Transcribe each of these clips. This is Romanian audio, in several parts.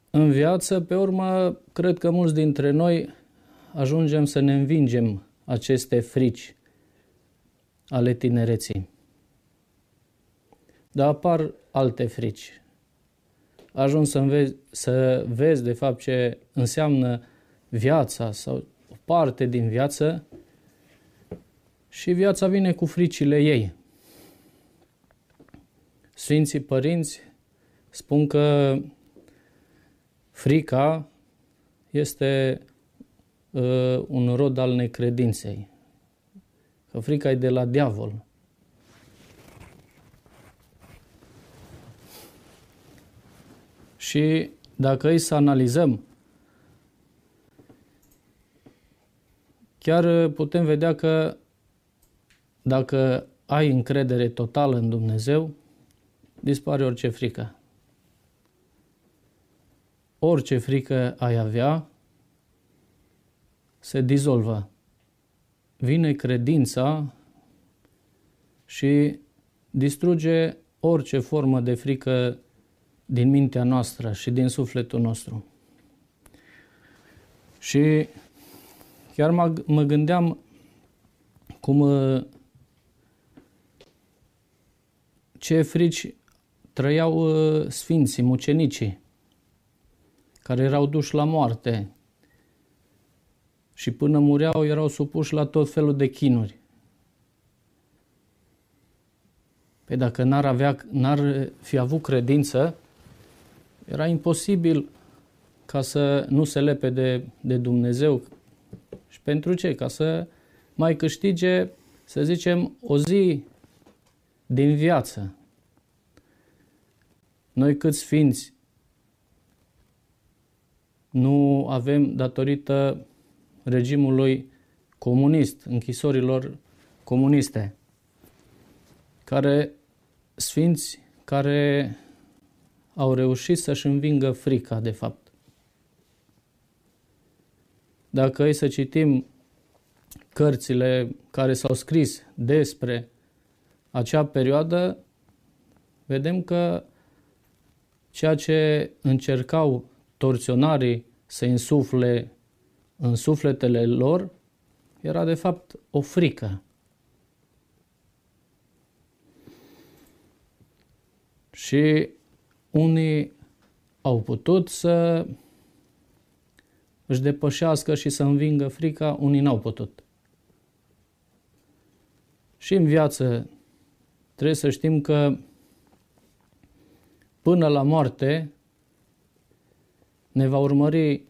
în viață, pe urmă, cred că mulți dintre noi ajungem să ne învingem aceste frici ale tinereții. Dar apar alte frici. Ajungi să vezi de fapt ce înseamnă viața sau o parte din viață și viața vine cu fricile ei. Sfinții părinți spun că frica este un rod al necredinței, că frica e de la diavol. Și dacă îi să analizăm, chiar putem vedea că dacă ai încredere totală în Dumnezeu, dispare orice frică. Orice frică ai avea, se dizolvă. Vine credința și distruge orice formă de frică din mintea noastră și din sufletul nostru. Și chiar mă gândeam cum ce frici trăiau sfinții, mucenicii, care erau duși la moarte și până mureau erau supuși la tot felul de chinuri. Păi dacă n-ar fi avut credință, era imposibil ca să nu se lepe de Dumnezeu. Și pentru ce? Ca să mai câștige, să zicem, o zi din viață. Noi câți sfinți nu avem datorită regimului comunist, închisorilor comuniste, sfinți care au reușit să-și învingă frica, de fapt. Dacă e să citim cărțile care s-au scris despre acea perioadă, vedem că ceea ce încercau torționarii să insufle în sufletele lor era de fapt o frică. Și unii au putut să își depășească și să învingă frica, unii n-au putut. Și în viață trebuie să știm că până la moarte ne va urmări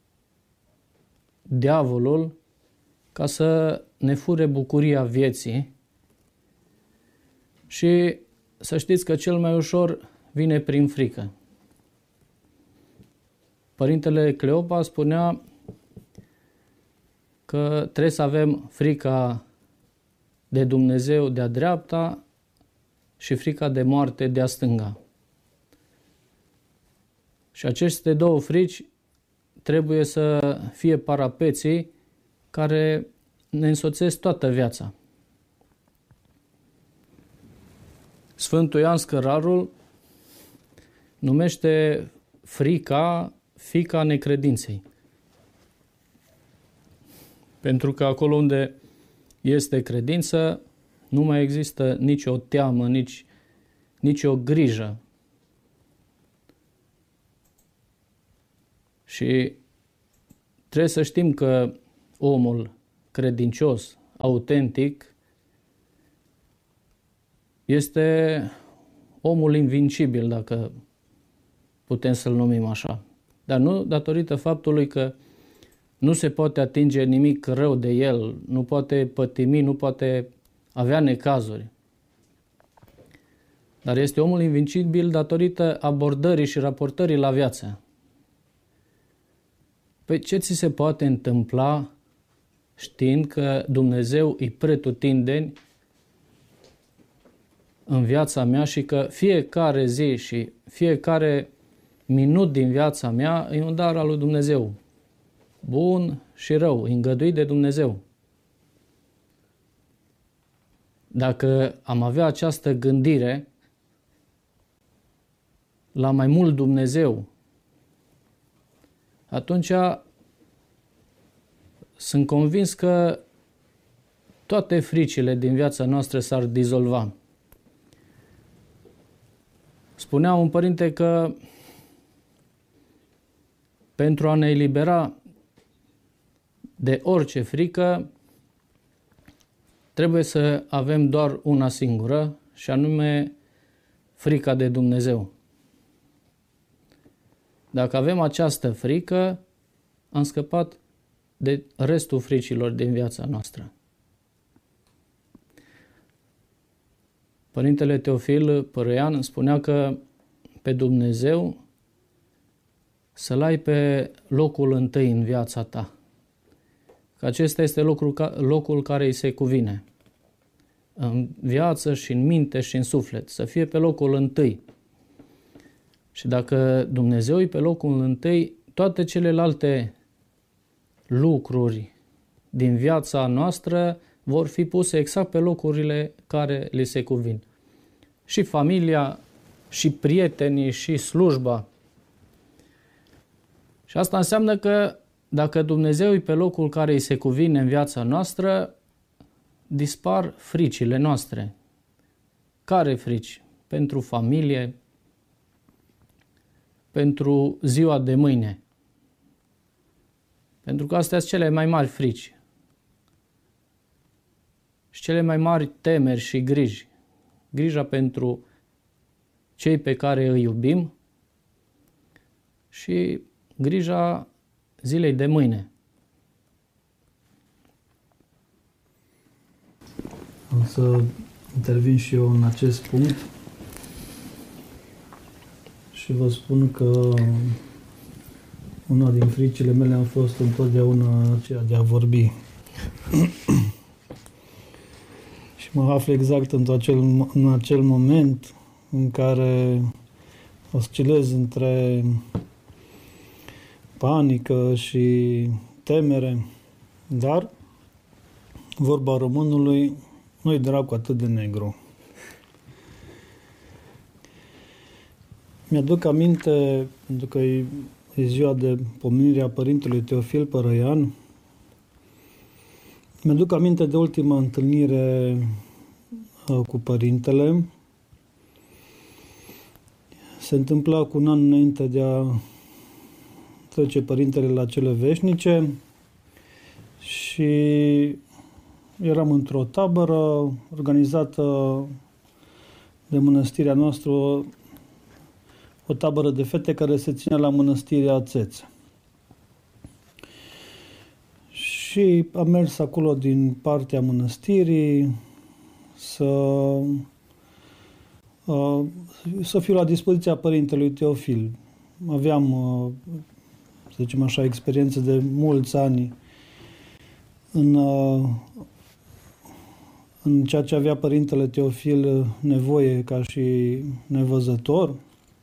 diavolul ca să ne fure bucuria vieții și să știți că cel mai ușor vine prin frică. Părintele Cleopa spunea că trebuie să avem frica de Dumnezeu de-a dreapta și frica de moarte de-a stânga. Și aceste două frici trebuie să fie parapeții care ne însoțesc toată viața. Sfântul Ioan Scărarul numește frica fiica necredinței. Pentru că acolo unde este credință, nu mai există nicio teamă, nici o grijă. Și trebuie să știm că omul credincios, autentic, este omul invincibil, dacă putem să-l numim așa. Dar nu datorită faptului că nu se poate atinge nimic rău de el, nu poate pătimi, nu poate avea necazuri. Dar este omul invincibil datorită abordării și raportării la viață. Păi ce ți se poate întâmpla știind că Dumnezeu îi pretutindeni în viața mea și că fiecare zi și fiecare minut din viața mea e un dar al lui Dumnezeu. Bun și rău, îngăduit de Dumnezeu. Dacă am avea această gândire la mai mult Dumnezeu atunci sunt convins că toate fricile din viața noastră s-ar dizolva. Spunea un părinte că pentru a ne elibera de orice frică, trebuie să avem doar una singură, și anume frica de Dumnezeu. Dacă avem această frică, am scăpat de restul fricilor din viața noastră. Părintele Teofil Părăian spunea că pe Dumnezeu să-L ai pe locul întâi în viața ta. Că acesta este locul care îi se cuvine. În viață și în minte și în suflet. Să fie pe locul întâi. Și dacă Dumnezeu e pe locul întâi, toate celelalte lucruri din viața noastră vor fi puse exact pe locurile care li se cuvin. Și familia, și prietenii, și slujba. Și asta înseamnă că dacă Dumnezeu e pe locul care îi se cuvine în viața noastră, dispar fricile noastre. Care frici? Pentru familie, pentru ziua de mâine. Pentru că astea sunt cele mai mari frici. Și cele mai mari temeri și griji. Grija pentru cei pe care îi iubim și grija zilei de mâine. O să intervin și eu în acest punct și vă spun că una din fricile mele a fost întotdeauna aceea de a vorbi. Și mă aflu exact în acel moment în care oscilez între panică și temere, dar vorba românului nu-i dracu atât de negru. Mi-aduc aminte, pentru că e ziua de pomenire a Părintelui Teofil Părăian, mi-aduc aminte de ultima întâlnire cu Părintele. Se întâmpla cu un an înainte de a trece Părintele la cele veșnice și eram într-o tabără organizată de mănăstirea noastră, o tabără de fete care se ținea la mănăstirea Țețe. Și am mers acolo din partea mănăstirii să fiu la dispoziția Părintelui Teofil. Aveam, să zicem așa, experiență de mulți ani în ceea ce avea Părintele Teofil nevoie ca și nevăzător.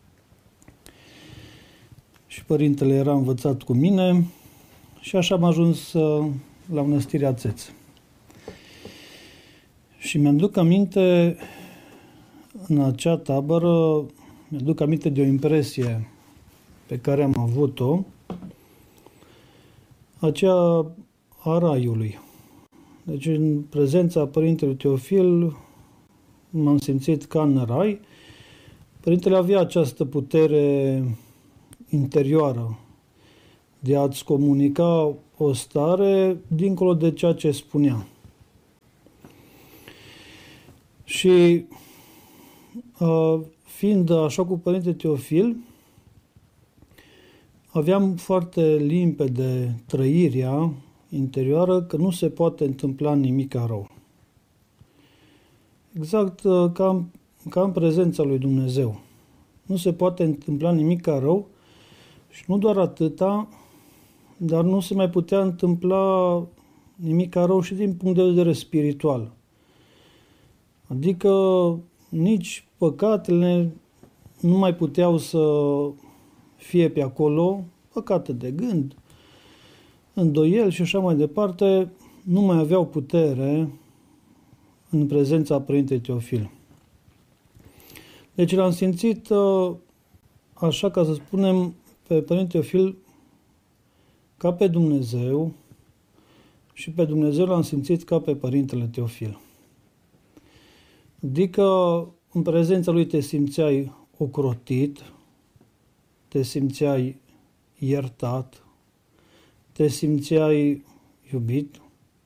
Și Părintele era învățat cu mine și așa am ajuns la mănăstirea Țețe. Și mi-aduc aminte, în acea tabără, mi-aduc aminte de o impresie pe care am avut-o, aceea a raiului. Deci, în prezența Părintelui Teofil, m-am simțit ca în rai. Părintele avea această putere interioară de a-ți comunica o stare dincolo de ceea ce spunea. Și fiind așa cu Părintele Teofil, aveam foarte limpede trăirea interioară că nu se poate întâmpla nimic rău. Exact ca în prezența lui Dumnezeu. Nu se poate întâmpla nimic rău și nu doar atâta, dar nu se mai putea întâmpla nimic rău și din punct de vedere spiritual. Adică nici păcatele nu mai puteau să fie pe acolo, păcate de gând, îndoieli și așa mai departe, nu mai aveau putere în prezența Părintelui Teofil. Deci l-am simțit, așa ca să spunem, pe Părintele Teofil ca pe Dumnezeu și pe Dumnezeu l-am simțit ca pe Părintele Teofil. Adică în prezența lui te simțeai ocrotit, te simțeai iertat, te simțeai iubit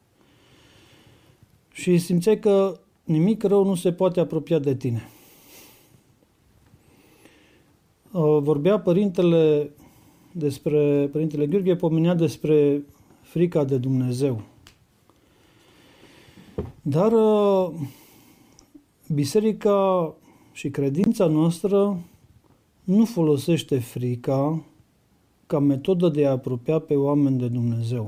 și simțeai că nimic rău nu se poate apropia de tine. Vorbea Părintele Gheorghe, pomenea despre frica de Dumnezeu. Dar biserica și credința noastră nu folosește frica ca metodă de a apropia pe oameni de Dumnezeu.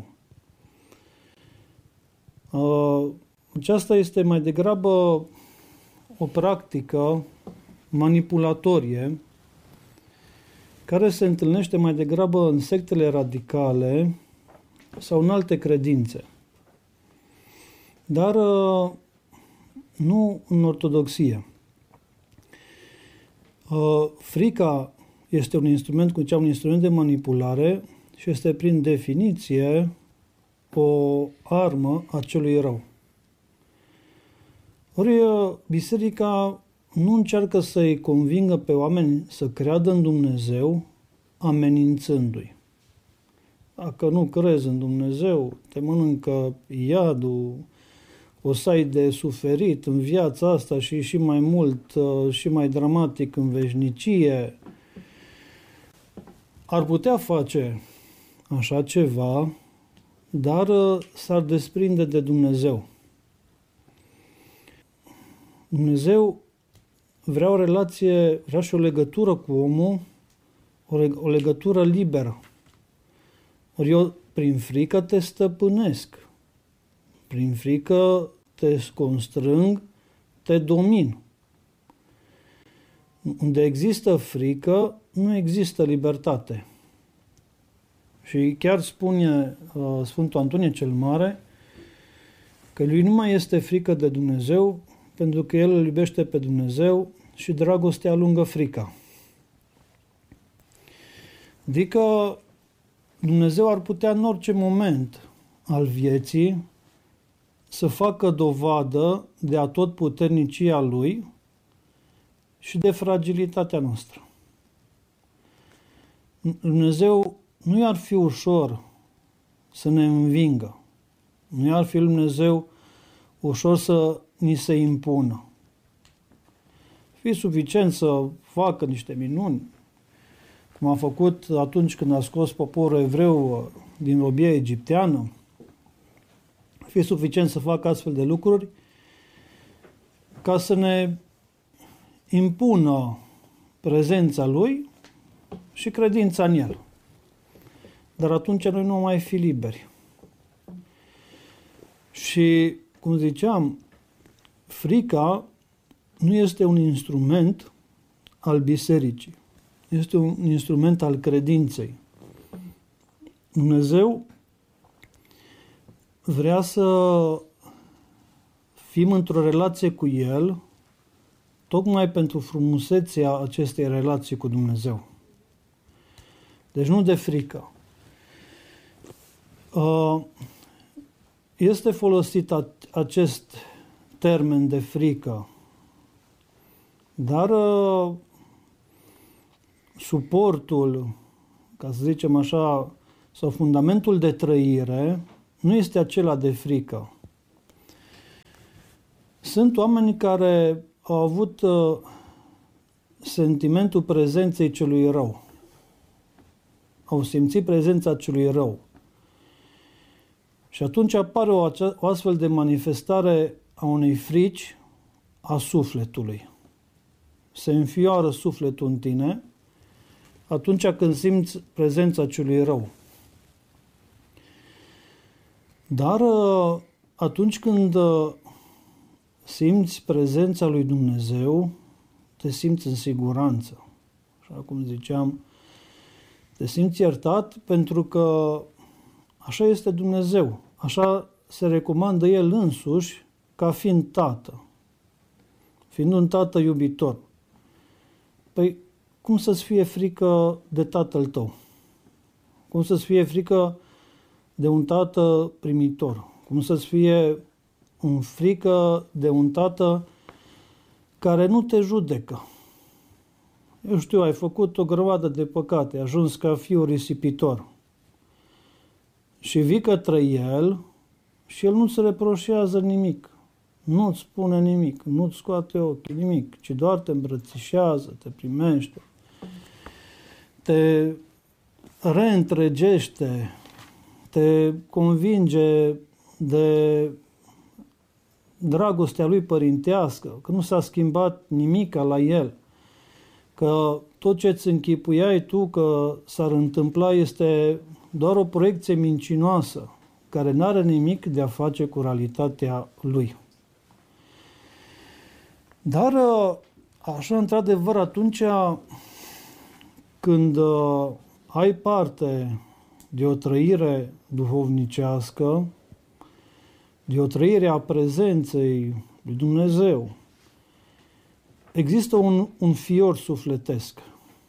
Aceasta este mai degrabă o practică manipulatorie care se întâlnește mai degrabă în sectele radicale sau în alte credințe. Dar nu în ortodoxie. Frica este un instrument de manipulare și este prin definiție o armă a celui rău. Ori biserica nu încearcă să-i convingă pe oameni să creadă în Dumnezeu amenințându-i. Dacă nu crezi în Dumnezeu, te mănâncă iadul, o să ai de suferit în viața asta și mai mult și mai dramatic în veșnicie. Ar putea face așa ceva, dar s-ar desprinde de Dumnezeu. Dumnezeu vrea o relație, vrea și o legătură cu omul, o legătură liberă. Ori eu prin frică te stăpânesc, prin frică te constrâng, te domin. Unde există frică, nu există libertate. Și chiar spune Sfântul Antonie cel Mare că lui nu mai este frică de Dumnezeu, pentru că el îl iubește pe Dumnezeu și dragostea alungă frica. Adică Dumnezeu ar putea în orice moment al vieții să facă dovadă de atotputernicia Lui și de fragilitatea noastră. Dumnezeu nu i-ar fi ușor să ne învingă. Nu i-ar fi Dumnezeu ușor să ni se impună. Fi suficient să facă niște minuni, cum a făcut atunci când a scos poporul evreu din robia egipteană. Fi suficient să facă astfel de lucruri ca să ne impună prezența Lui și credința în El. Dar atunci noi nu mai fi liberi. Și, cum ziceam, frica nu este un instrument al bisericii. Este un instrument al credinței. Dumnezeu vrea să fim într-o relație cu El, tocmai pentru frumusețea acestei relații cu Dumnezeu. Deci nu de frică. Este folosit acest termen de frică, dar suportul, ca să zicem așa, sau fundamentul de trăire nu este acela de frică. Sunt oameni care au avut sentimentul prezenței celui rău. Au simțit prezența celui rău. Și atunci apare o astfel de manifestare a unei frici a sufletului. Se înfioară sufletul în tine atunci când simți prezența celui rău. Dar atunci când simți prezența lui Dumnezeu, te simți în siguranță. Așa cum ziceam, te simți iertat pentru că așa este Dumnezeu. Așa se recomandă El însuși ca fiind tată. Fiind un tată iubitor. Păi, cum să-ți fie frică de tatăl tău? Cum să-ți fie frică de un tată primitor, cum să-ți fie în frică de un tată care nu te judecă. Eu știu, ai făcut o grămadă de păcate, ai ajuns ca fiul risipitor. Și vii către el și el nu-ți reproșează nimic, nu-ți spune nimic, nu-ți scoate ochii, nimic, ci doar te îmbrățișează, te primește, te reîntregește, te convinge de dragostea lui părintească, că nu s-a schimbat nimica la el, că tot ce îți închipuiai tu că s-ar întâmpla este doar o proiecție mincinoasă, care nu are nimic de a face cu realitatea lui. Dar, așa, într-adevăr, atunci când ai parte de o trăire duhovnicească, de o trăire a prezenței lui Dumnezeu, există un fior sufletesc.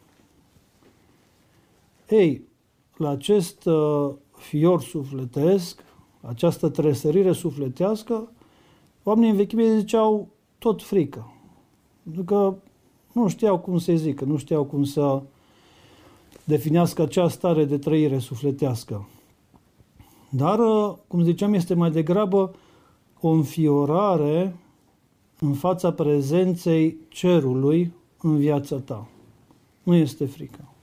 Ei, la acest fior sufletesc, această tresărire sufletească, oamenii în vechime ziceau tot frică. Pentru că nu știau cum să zică, nu știau cum să definească acea stare de trăire sufletească. Dar, cum ziceam, este mai degrabă o înfiorare în fața prezenței cerului în viața ta. Nu este frică.